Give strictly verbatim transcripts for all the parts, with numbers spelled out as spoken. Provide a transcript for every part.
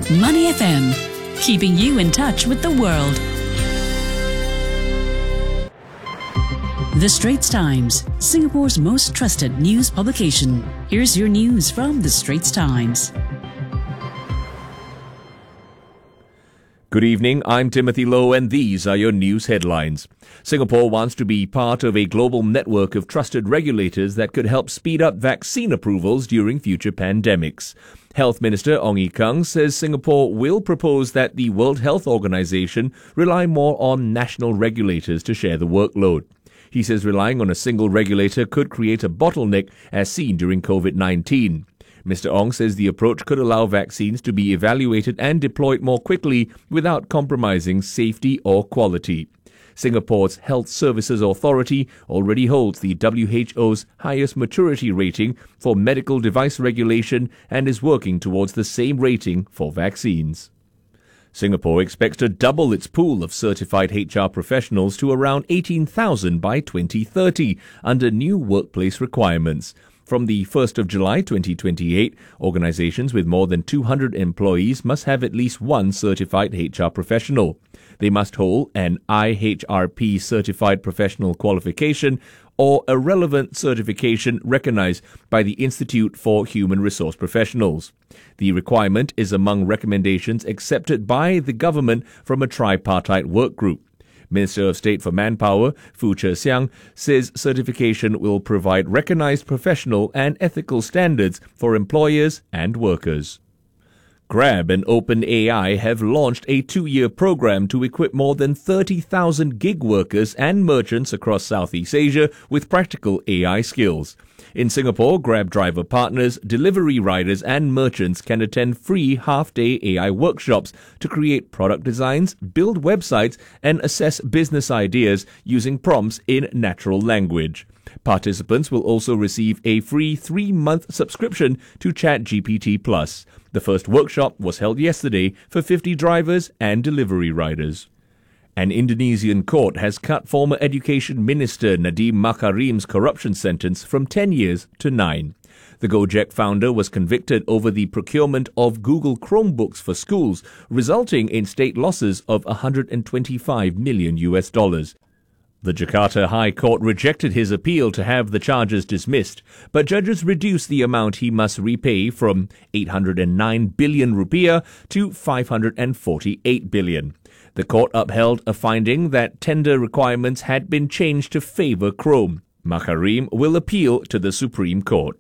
Money F M, keeping you in touch with the world. The Straits Times, Singapore's most trusted news publication. Here's your news from The Straits Times. Good evening, I'm Timothy Low and these are your news headlines. Singapore wants to be part of a global network of trusted regulators that could help speed up vaccine approvals during future pandemics. Health Minister Ong Ye Kung says Singapore will propose that the World Health Organization rely more on national regulators to share the workload. He says relying on a single regulator could create a bottleneck as seen during COVID nineteen. Mister Ong says the approach could allow vaccines to be evaluated and deployed more quickly without compromising safety or quality. Singapore's Health Services Authority already holds the W H O's highest maturity rating for medical device regulation and is working towards the same rating for vaccines. Singapore expects to double its pool of certified H R professionals to around eighteen thousand by twenty thirty under new workplace requirements. From the first of July twenty twenty-eight, organizations with more than two hundred employees must have at least one certified H R professional. They must hold an I H R P certified professional qualification or a relevant certification recognized by the Institute for Human Resource Professionals. The requirement is among recommendations accepted by the government from a tripartite work group. Minister of State for Manpower, Foo Che Siang, says certification will provide recognized professional and ethical standards for employers and workers. Grab and OpenAI have launched a two-year program to equip more than thirty thousand gig workers and merchants across Southeast Asia with practical A I skills. In Singapore, Grab driver partners, delivery riders and merchants can attend free half-day A I workshops to create product designs, build websites and assess business ideas using prompts in natural language. Participants will also receive a free three-month subscription to ChatGPT Plus. The first workshop was held yesterday for fifty drivers and delivery riders. An Indonesian court has cut former Education Minister Nadiem Makarim's corruption sentence from ten years to nine. The Gojek founder was convicted over the procurement of Google Chromebooks for schools, resulting in state losses of one hundred twenty-five million U S dollars. The Jakarta High Court rejected his appeal to have the charges dismissed, but judges reduced the amount he must repay from eight hundred nine billion rupiah to five hundred forty-eight billion. The court upheld a finding that tender requirements had been changed to favor Chrome. Makarim will appeal to the Supreme Court.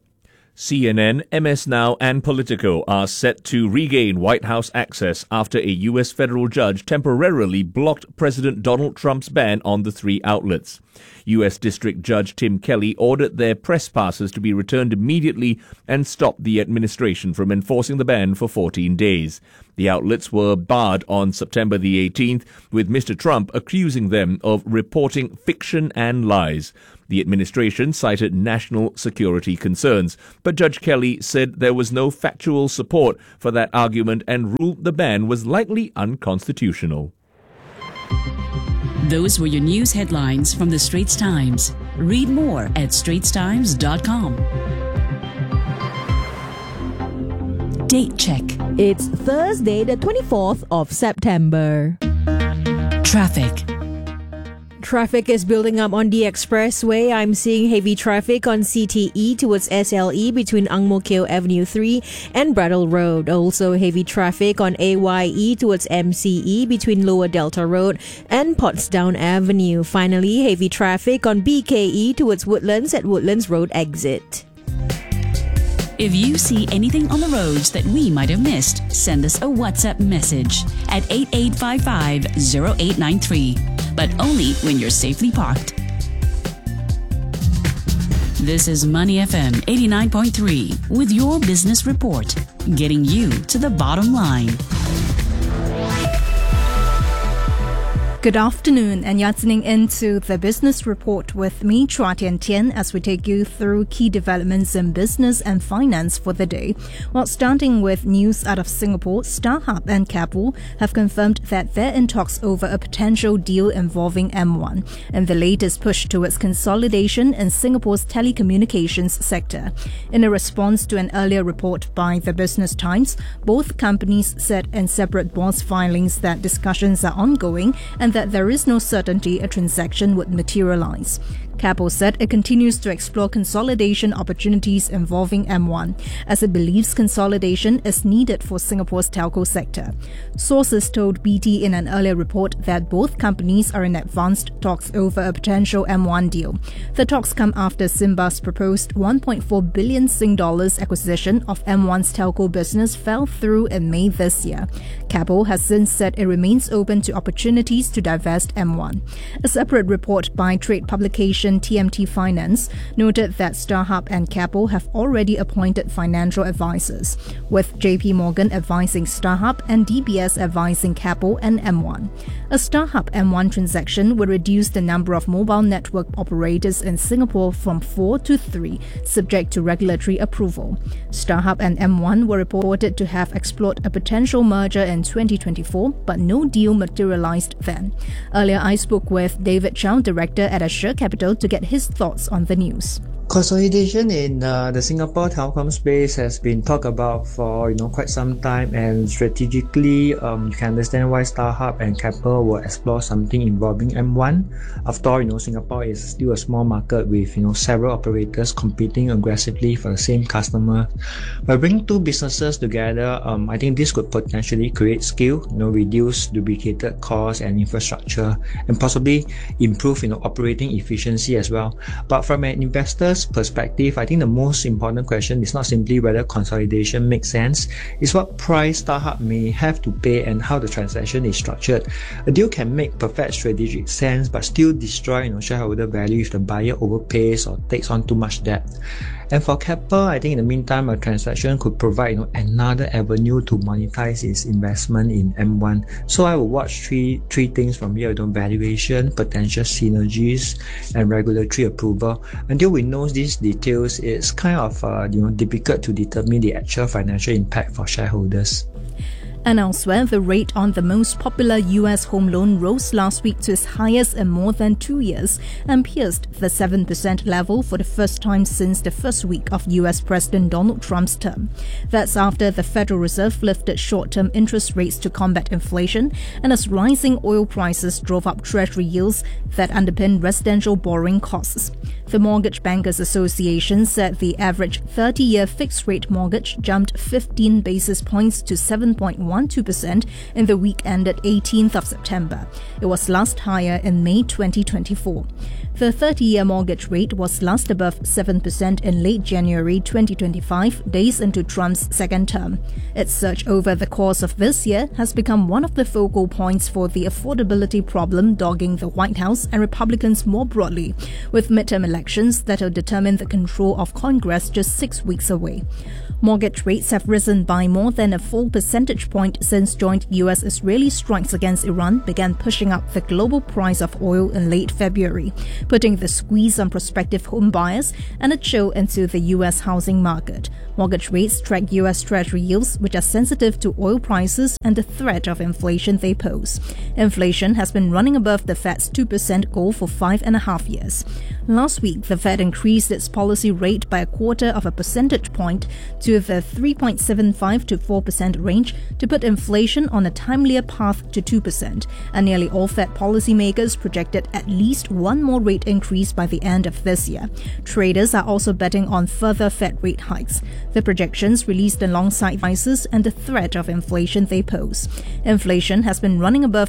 C N N, M S Now and Politico are set to regain White House access after a U S federal judge temporarily blocked President Donald Trump's ban on the three outlets. U S District Judge Tim Kelly ordered their press passes to be returned immediately and stopped the administration from enforcing the ban for fourteen days. The outlets were barred on September the eighteenth, with Mister Trump accusing them of reporting fiction and lies. The administration cited national security concerns, but Judge Kelly said there was no factual support for that argument and ruled the ban was likely unconstitutional. Those were your news headlines from The Straits Times. Read more at straits times dot com. Date check. It's Thursday, the twenty-fourth of September. Traffic. Traffic is building up on the expressway. I'm seeing heavy traffic on C T E towards S L E between Ang Mo Kio Avenue three and Brattle Road. Also heavy traffic on A Y E towards M C E between Lower Delta Road and Portsdown Avenue. Finally, heavy traffic on B K E towards Woodlands at Woodlands Road exit. If you see anything on the roads that we might have missed, send us a WhatsApp message at eight eight five five zero eight nine three, but only when you're safely parked. This is Money F M eighty-nine point three with your business report, getting you to the bottom line. Good afternoon, and you're tuning into the Business Report with me, Chua Tian Tian, as we take you through key developments in business and finance for the day. Well, starting with news out of Singapore, StarHub and Keppel have confirmed that they're in talks over a potential deal involving M one, and the latest push towards consolidation in Singapore's telecommunications sector. In a response to an earlier report by the Business Times, both companies said in separate board filings that discussions are ongoing and that there is no certainty a transaction would materialize. Keppel said it continues to explore consolidation opportunities involving M one, as it believes consolidation is needed for Singapore's telco sector. Sources told B T in an earlier report that both companies are in advanced talks over a potential M one deal. The talks come after Simba's proposed one point four billion Sing dollars acquisition of M one's telco business fell through in May this year. Keppel has since said it remains open to opportunities to divest M one. A separate report by trade publication T M T Finance noted that StarHub and Keppel have already appointed financial advisors, with J P Morgan advising StarHub and D B S advising Keppel and M one. A StarHub M one transaction would reduce the number of mobile network operators in Singapore from four to three, subject to regulatory approval. StarHub and M one were reported to have explored a potential merger in twenty twenty-four, but no deal materialized then. Earlier, I spoke with David Chow, director at Assure Capital, to get his thoughts on the news. Consolidation in uh, the Singapore telecom space has been talked about for you know quite some time, and strategically um, you can understand why StarHub and Keppel will explore something involving M one. After all, you know Singapore is still a small market with you know several operators competing aggressively for the same customer. By bringing two businesses together, um, I think this could potentially create scale, you know, reduce duplicated costs and infrastructure, and possibly improve you know operating efficiency as well. But from an investor's perspective, I think the most important question is not simply whether consolidation makes sense, it's what price StarHub may have to pay and how the transaction is structured. A deal can make perfect strategic sense but still destroy you know, shareholder value if the buyer overpays or takes on too much debt. And for Keppel, I think in the meantime, a transaction could provide you know, another avenue to monetize its investment in M one. So I will watch three three things from here: you know, valuation, potential synergies, and regulatory approval. Until we know these details, it's kind of uh, you know difficult to determine the actual financial impact for shareholders. And elsewhere, the rate on the most popular U S home loan rose last week to its highest in more than two years and pierced the seven percent level for the first time since the first week of U S President Donald Trump's term. That's after the Federal Reserve lifted short-term interest rates to combat inflation, and as rising oil prices drove up treasury yields that underpin residential borrowing costs. The Mortgage Bankers Association said the average thirty-year fixed-rate mortgage jumped fifteen basis points to seven point one two percent in the week ended eighteenth of September. It was last higher in May twenty twenty-four. The thirty-year mortgage rate was last above seven percent in late January twenty twenty-five, days into Trump's second term. Its surge over the course of this year has become one of the focal points for the affordability problem dogging the White House and Republicans more broadly, with midterm elections that will determine the control of Congress just six weeks away. Mortgage rates have risen by more than a full percentage point since joint U S-Israeli strikes against Iran began pushing up the global price of oil in late February, putting the squeeze on prospective home buyers and a chill into the U S housing market. Mortgage rates track U S Treasury yields, which are sensitive to oil prices and the threat of inflation they pose. Inflation has been running above the Fed's two percent goal for five and a half years. Last week, the Fed increased its policy rate by a quarter of a percentage point to the three point seven five to four percent range to put inflation on a timelier path to two percent, and nearly all Fed policymakers projected at least one more rate increase by the end of this year. Traders are also betting on further Fed rate hikes. The projections released alongside prices and the threat of inflation they pose. Inflation has been running above